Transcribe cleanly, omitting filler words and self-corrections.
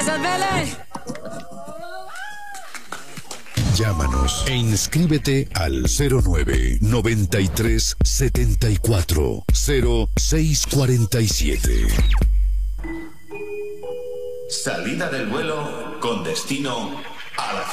Llámanos e inscríbete al 09 93 74 0647. Salida del vuelo con destino